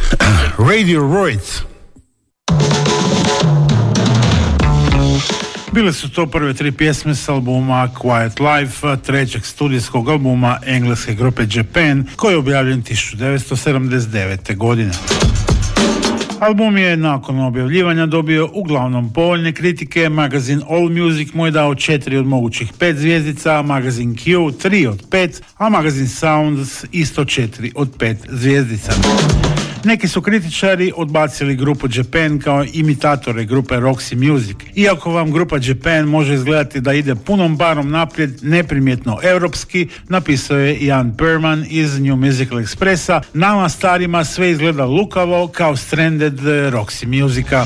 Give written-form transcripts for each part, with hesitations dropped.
Radioids. Bile su to prve 3 pjesme s albuma Quiet Life, trećeg studijskog albuma engleske grupe Japan, koji je objavljen 1979. godine. Album je nakon objavljivanja dobio uglavnom povoljne kritike, magazin All Music mu je dao 4 od mogućih 5 zvjezdica, magazin Q 3 od 5, a magazin Sounds isto 4 od 5 zvjezdica. Neki su kritičari odbacili grupu Japan kao imitatore grupe Roxy Music. Iako vam grupa Japan može izgledati da ide punom barom naprijed, neprimjetno europski, napisao je Ian Perman iz New Musical Expressa, nama starima sve izgleda lukavo kao stranded Roxy Musica.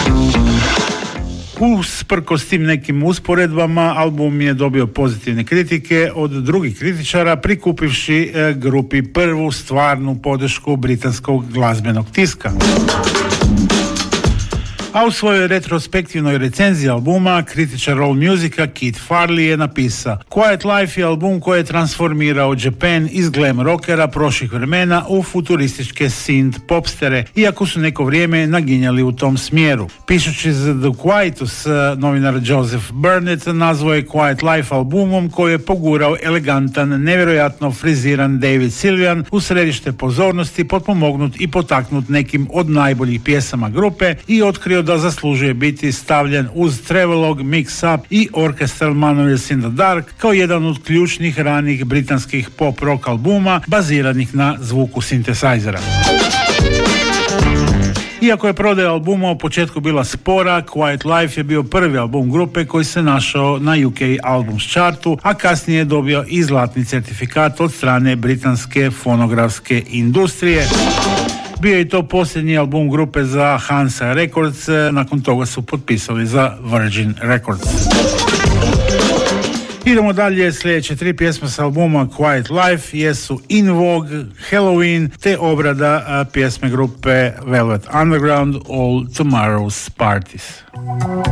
Usprkos tim nekim usporedbama, album je dobio pozitivne kritike od drugih kritičara, prikupivši grupi prvu stvarnu podršku britanskog glazbenog tiska. A u svojoj retrospektivnoj recenziji albuma, kritičar All Musica Keith Farley je napisao: Quiet Life je album koji je transformirao Japan iz glam rockera prošlih vremena u futurističke synth popstere, iako su neko vrijeme naginjali u tom smjeru. Pišući za The Quietus, novinar Joseph Burnett nazvao je Quiet Life albumom koji je pogurao elegantan, nevjerojatno friziran David Sylvian u središte pozornosti, potpomognut i potaknut nekim od najboljih pjesama grupe i otkrio da zaslužuje biti stavljen uz Travelogue, Mix Up i Orchestral Manuals in the Dark kao jedan od ključnih ranih britanskih pop rock albuma baziranih na zvuku sintesajzera. Iako je prodaja albuma u početku bila spora, Quiet Life je bio prvi album grupe koji se našao na UK Albums Chartu, a kasnije je dobio i zlatni certifikat od strane britanske fonografske industrije. Bio je i to posljednji album grupe za Hansa Records, nakon toga su potpisali za Virgin Records. Idemo dalje, sljedeće 3 pjesme s albuma Quiet Life jesu In Vogue, Halloween te obrada pjesme grupe Velvet Underground All Tomorrow's Parties.